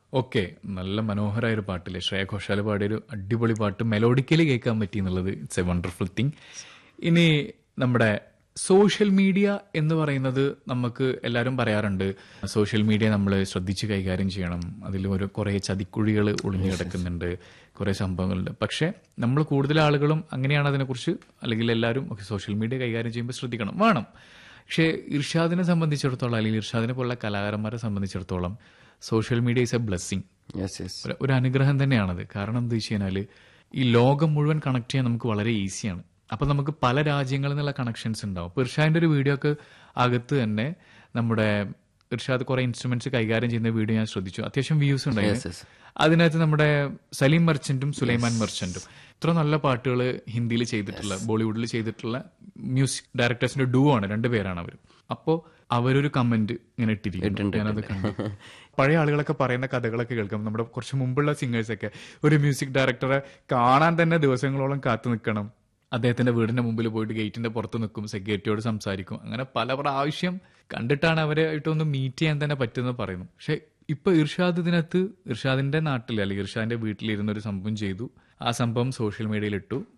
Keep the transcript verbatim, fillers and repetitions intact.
Okay, നല്ല മനോഹരമായ ഒരു പാട്ടില്ലേ, ശ്രേയ ഘോഷാൽ പാടിയൊരു അടിപൊളി പാട്ട് മെലോഡിക്കലി കേൾക്കാൻ പറ്റി എന്നുള്ളത് ഇറ്റ്സ് എ വണ്ടർഫുൾ തിങ്. ഇനി നമ്മുടെ സോഷ്യൽ മീഡിയ എന്ന് പറയുന്നത് നമുക്ക് എല്ലാവരും പറയാറുണ്ട്, സോഷ്യൽ മീഡിയ നമ്മൾ ശ്രദ്ധിച്ച് കൈകാര്യം ചെയ്യണം, അതിൽ ഒരു കുറേ ചതിക്കുഴികൾ ഒളിഞ്ഞു കിടക്കുന്നുണ്ട്, കുറേ സംഭവങ്ങളുണ്ട്. പക്ഷേ നമ്മൾ കൂടുതൽ ആളുകളും അങ്ങനെയാണ് അതിനെക്കുറിച്ച്, അല്ലെങ്കിൽ എല്ലാവരും ഒക്കെ സോഷ്യൽ മീഡിയ കൈകാര്യം ചെയ്യുമ്പോൾ ശ്രദ്ധിക്കണം, വേണം. പക്ഷേ ഇർഷാദിനെ സംബന്ധിച്ചിടത്തോളം, അല്ലെങ്കിൽ ഇർഷാദിനെ പോലുള്ള കലാകാരന്മാരെ സംബന്ധിച്ചിടത്തോളം social media is A blessing, ഒരു അനുഗ്രഹം തന്നെയാണത്. കാരണം എന്താ വെച്ച് കഴിഞ്ഞാൽ ഈ ലോകം മുഴുവൻ കണക്ട് ചെയ്യാൻ നമുക്ക് വളരെ ഈസിയാണ്. അപ്പൊ നമുക്ക് പല രാജ്യങ്ങളിൽ നിന്നുള്ള കണക്ഷൻസ് ഉണ്ടാവും. ഇപ്പൊ ഇർഷാദിന്റെ ഒരു വീഡിയോ ഒക്കെ അകത്ത് തന്നെ നമ്മുടെ ഇർഷാദ് കുറെ ഇൻസ്ട്രുമെന്റ്സ് കൈകാര്യം ചെയ്യുന്ന വീഡിയോ ഞാൻ ശ്രദ്ധിച്ചു, അത്യാവശ്യം വ്യൂസ് ഉണ്ടായിരുന്നു. അതിനകത്ത് നമ്മുടെ സലീം മെർച്ചന്റും സുലൈമാൻ മെർച്ചന്റും ഇത്ര നല്ല പാട്ടുകൾ ഹിന്ദിയിൽ ചെയ്തിട്ടുള്ള, ബോളിവുഡിൽ ചെയ്തിട്ടുള്ള മ്യൂസിക് ഡയറക്ടേഴ്സിന്റെ ഡൂ ആണ്, രണ്ടുപേരാണ് അവർ. അപ്പോ അവരൊരു കമന്റ് ഇങ്ങനെ ഇട്ടിരിക്കുന്നു, ഞാനത് കണ്ടു. പഴയ ആളുകളൊക്കെ പറയുന്ന കഥകളൊക്കെ കേൾക്കാം. നമ്മുടെ കുറച്ച് മുമ്പുള്ള സിംഗേഴ്സൊക്കെ ഒരു മ്യൂസിക് ഡയറക്ടറെ കാണാൻ തന്നെ ദിവസങ്ങളോളം കാത്തു നിൽക്കണം, അദ്ദേഹത്തിന്റെ വീടിന്റെ മുമ്പിൽ പോയിട്ട് ഗേറ്റിന്റെ പുറത്ത് നിൽക്കും, സെക്യൂരിറ്റിയോട് സംസാരിക്കും, അങ്ങനെ പല പ്രാവശ്യം കണ്ടിട്ടാണ് അവരെ ആയിട്ടൊന്ന് മീറ്റ് ചെയ്യാൻ തന്നെ പറ്റുന്നത് പറയുന്നു. പക്ഷെ ഇപ്പൊ ഇർഷാദ് ഇതിനകത്ത് ഇർഷാദിന്റെ നാട്ടിൽ അല്ലെങ്കിൽ ഇർഷാദിന്റെ വീട്ടിലിരുന്നൊരു സംഭവം ചെയ്തു, ആ സംഭവം സോഷ്യൽ മീഡിയയിൽ ഇട്ടു.